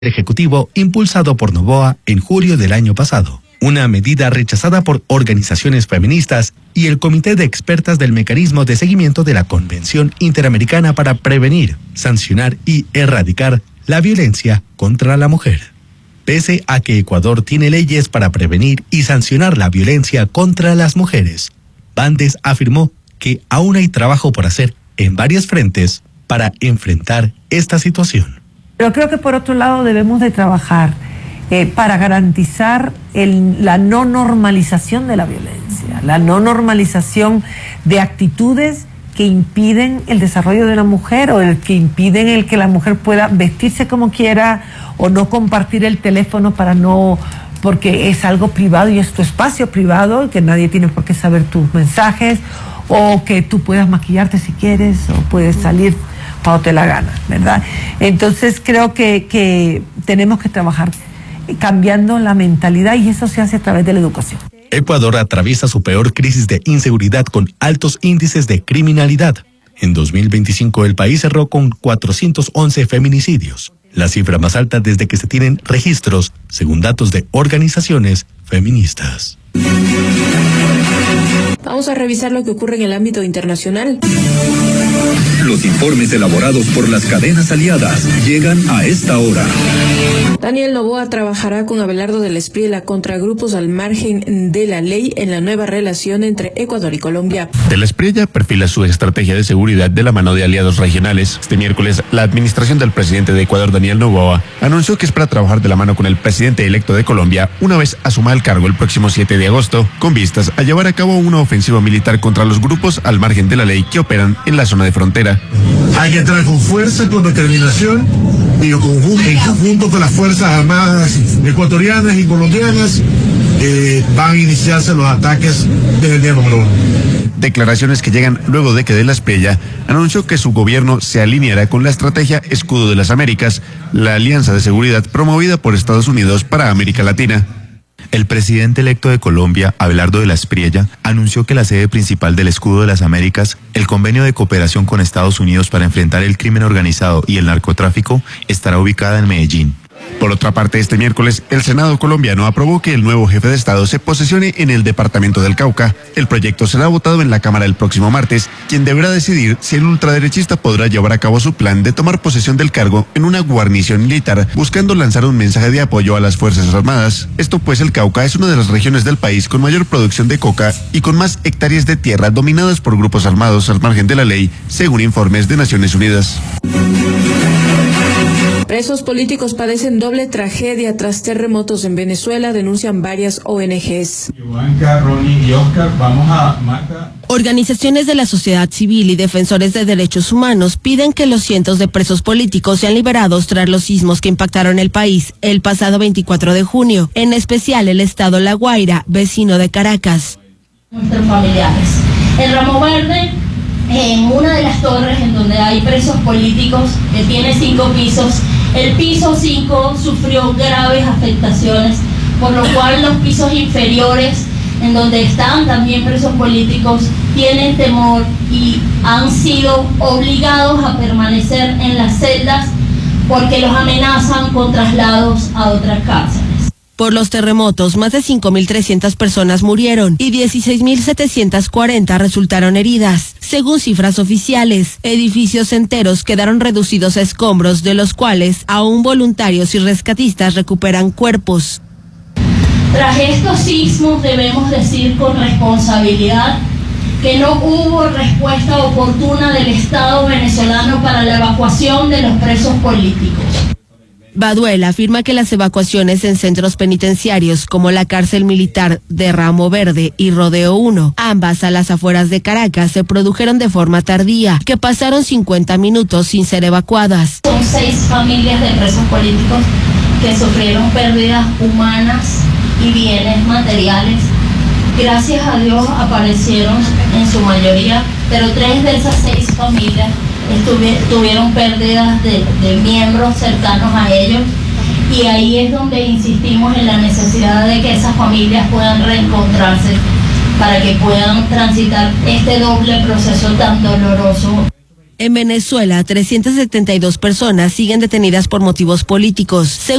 ejecutivo impulsado por Noboa en julio del año pasado. Una medida rechazada por organizaciones feministas y el Comité de Expertas del Mecanismo de Seguimiento de la Convención Interamericana para Prevenir, Sancionar y Erradicar la Violencia contra la Mujer. Pese a que Ecuador tiene leyes para prevenir y sancionar la violencia contra las mujeres, Bandes afirmó que aún hay trabajo por hacer en varios frentes para enfrentar esta situación. Pero creo que por otro lado debemos de trabajar para garantizar la no normalización de la violencia, la no normalización de actitudes que impiden el desarrollo de una mujer o que impiden el que la mujer pueda vestirse como quiera o no compartir el teléfono porque es algo privado y es tu espacio privado y que nadie tiene por qué saber tus mensajes, o que tú puedas maquillarte si quieres o puedes salir cuando te la gana, ¿verdad? Entonces creo que tenemos que trabajar cambiando la mentalidad y eso se hace a través de la educación. Ecuador atraviesa su peor crisis de inseguridad con altos índices de criminalidad. En 2025 el país cerró con 411 feminicidios, la cifra más alta desde que se tienen registros, según datos de organizaciones feministas. Vamos a revisar lo que ocurre en el ámbito internacional. Los informes elaborados por las cadenas aliadas llegan a esta hora. Daniel Noboa trabajará con Abelardo del Espriella contra grupos al margen de la ley en la nueva relación entre Ecuador y Colombia. Del Espriella perfila su estrategia de seguridad de la mano de aliados regionales. Este miércoles, la administración del presidente de Ecuador, Daniel Noboa, anunció que espera trabajar de la mano con el presidente electo de Colombia una vez asuma el cargo el próximo 7 de agosto, con vistas a llevar a cabo una ofensiva militar contra los grupos al margen de la ley que operan en la zona de frontera. Hay que entrar con fuerza, con determinación y en conjunto con las Fuerzas Armadas ecuatorianas y colombianas van a iniciarse los ataques desde el día número 1. Declaraciones que llegan luego de que de la Espriella anunció que su gobierno se alineará con la estrategia Escudo de las Américas, la alianza de seguridad promovida por Estados Unidos para América Latina. El presidente electo de Colombia, Abelardo de la Espriella, anunció que la sede principal del Escudo de las Américas, el convenio de cooperación con Estados Unidos para enfrentar el crimen organizado y el narcotráfico, estará ubicada en Medellín. Por otra parte, este miércoles, el Senado colombiano aprobó que el nuevo jefe de Estado se posesione en el departamento del Cauca. El proyecto será votado en la Cámara el próximo martes, quien deberá decidir si el ultraderechista podrá llevar a cabo su plan de tomar posesión del cargo en una guarnición militar, buscando lanzar un mensaje de apoyo a las Fuerzas Armadas. Esto pues el Cauca es una de las regiones del país con mayor producción de coca y con más hectáreas de tierra dominadas por grupos armados al margen de la ley, según informes de Naciones Unidas. Presos políticos padecen doble tragedia tras terremotos en Venezuela, denuncian varias ONGs. Organizaciones de la sociedad civil y defensores de derechos humanos piden que los cientos de presos políticos sean liberados tras los sismos que impactaron el país el pasado 24 de junio, en especial el estado La Guaira, vecino de Caracas. Nuestros familiares. El Ramo Verde, en una de las torres en donde hay presos políticos, que tiene 5 pisos, el piso 5 sufrió graves afectaciones, por lo cual los pisos inferiores, en donde están también presos políticos, tienen temor y han sido obligados a permanecer en las celdas porque los amenazan con traslados a otras cárceles. Por los terremotos, más de 5.300 personas murieron y 16.740 resultaron heridas. Según cifras oficiales, edificios enteros quedaron reducidos a escombros, de los cuales aún voluntarios y rescatistas recuperan cuerpos. Tras estos sismos debemos decir con responsabilidad que no hubo respuesta oportuna del Estado venezolano para la evacuación de los presos políticos. Baduel afirma que las evacuaciones en centros penitenciarios como la cárcel militar de Ramo Verde y Rodeo 1, ambas a las afueras de Caracas, se produjeron de forma tardía, que pasaron 50 minutos sin ser evacuadas. Son 6 familias de presos políticos que sufrieron pérdidas humanas y bienes materiales. Gracias a Dios aparecieron en su mayoría, pero 3 de esas 6 familias tuvieron pérdidas de miembros cercanos a ellos, y ahí es donde insistimos en la necesidad de que esas familias puedan reencontrarse para que puedan transitar este doble proceso tan doloroso. En Venezuela, 372 personas siguen detenidas por motivos políticos.